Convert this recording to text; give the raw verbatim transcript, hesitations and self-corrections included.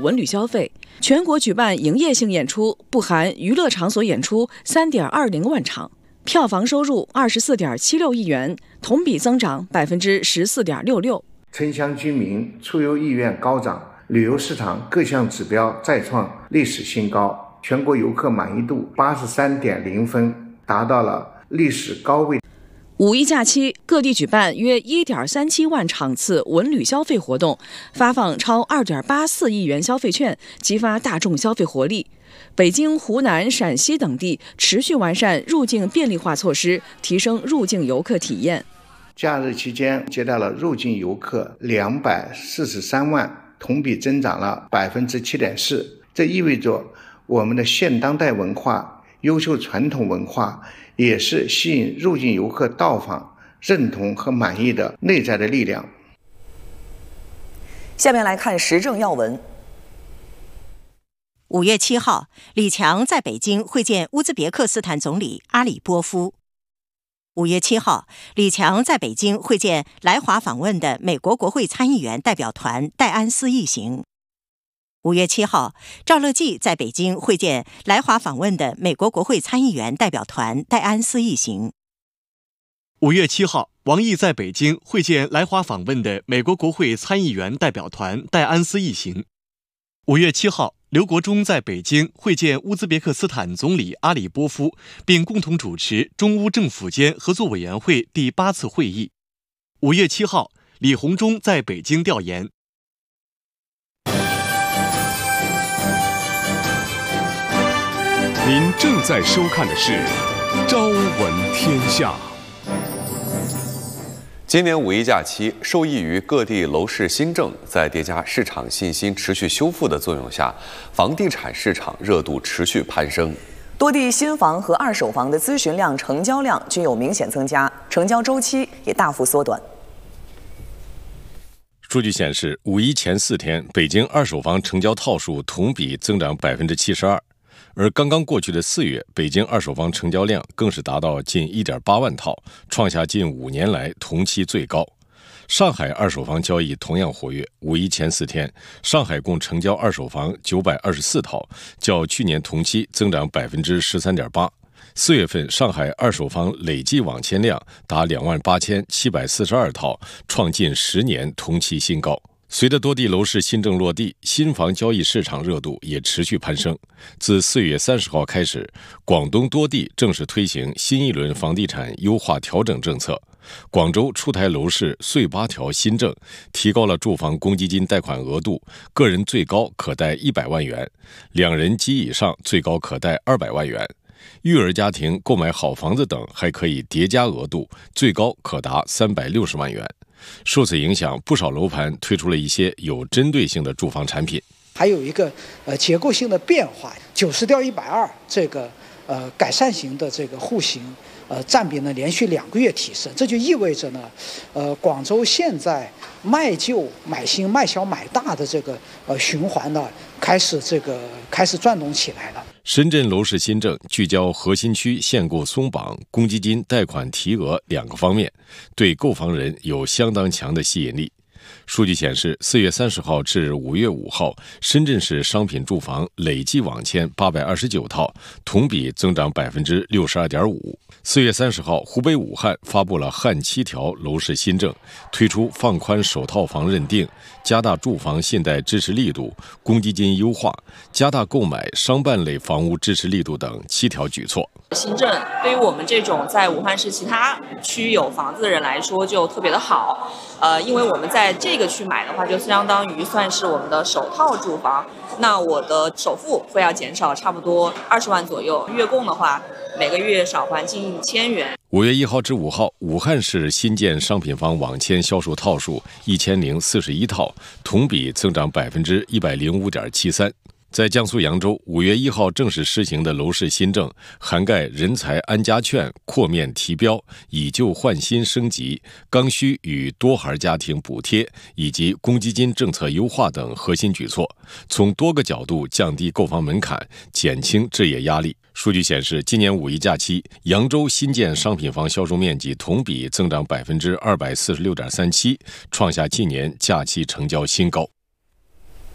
文旅消费。全国举办营业性演出（不含娱乐场所演出） 三点二零万场，票房收入二十四点七六亿元，同比增长百分之十四点六六。 城乡居民出游意愿高涨，旅游市场各项指标再创历史新高，全国游客满意度八十三点零分，达到了历史高位。 五一假期，各地举办约 一点三七万场次文旅消费活动，发放超 二点八四亿元消费券，激发大众消费活力。北京、湖南、陕西等地持续完善入境便利化措施，提升入境游客体验。 假日期间接待了入境游客两百四十三万，同比增长了 百分之七点四。这意味着我们的现当代文化、优秀传统文化也是吸引入境游客到访、认同和满意的内在的力量。 下面来看时政要闻。 五月七号，李强在北京会见乌兹别克斯坦总理阿里波夫。五月七号，李强在北京会见来华访问的美国国会参议员代表团戴安斯一行。五月七号，赵乐际在北京会见来华访问的美国国会参议员代表团戴安斯一行。 五月七号，王毅在北京会见来华访问的美国国会参议员代表团戴安斯一行。五月七号，刘国中在北京会见乌兹别克斯坦总理阿里波夫，并共同主持中乌政府间合作委员会第八次会议。五月七号，李鸿忠在北京调研。 您正在收看的是《朝闻天下》。 今年五一假期，受益于各地楼市新政，在叠加市场信心持续修复的作用下，房地产市场热度持续攀升。 多地新房和二手房的咨询量、成交量均有明显增加，成交周期也大幅缩短。 数据显示，五一前四天，北京二手房成交套数同比增长百分之七十二。而刚刚过去的四月，北京二手房成交量更是达到近 一点八万套，创下近五年来同期最高。上海二手房交易同样活跃，五一前四天，上海共成交二手房九百二十四套，较去年同期增长百分之十三点八。四月份，上海二手房累计网签量达两万八千七百四十二套，创近十年同期新高。随着多地楼市新政落地，新房交易市场热度也持续攀升。自四月三十号开始，广东多地正式推行新一轮房地产优化调整政策。广州出台楼市税八条新政，提高了住房公积金贷款额度，个人最高可贷一百万元，两人及以上最高可贷二百万元。育儿家庭购买好房子等还可以叠加额度，最高可达三百六十万元。受此影响，不少楼盘推出了一些有针对性的住房产品。 还有一个呃结构性的变化，九十调一百二这个呃改善型的这个户型呃占比呢连续两个月提升，这就意味着呢，呃广州现在卖旧买新、卖小买大的这个呃循环呢开始这个开始转动起来了。 深圳楼市新政聚焦核心区限购松绑、公积金贷款提额两个方面，对购房人有相当强的吸引力。数据显示，四月三十号至五月五号，深圳市商品住房累计网签八百二十九套，同比增长百分之六十二点五。四月三十号，湖北武汉发布了汉七条楼市新政，推出放宽首套房认定、加大住房信贷支持力度、公积金优化、加大购买商办类房屋支持力度等七条举措。 新政对于我们这种在武汉市其他区有房子的人来说就特别的好，呃，因为我们在这个区买的话，就相当于算是我们的首套住房，那我的首付会要减少差不多二十万左右，月供的话每个月少还近一千元。 五月一号至五号，武汉市新建商品房网签销售套数一千零四十一套，同比增长百分之一百零五点七三。在江苏扬州，五月一号正式施行的楼市新政，涵盖人才安家券扩面提标、以旧换新升级、刚需与多孩家庭补贴以及公积金政策优化等核心举措，从多个角度降低购房门槛，减轻置业压力。数据显示，今年五一假期，扬州新建商品房销售面积同比增长百分之二百四十六点三七，创下近年假期成交新高。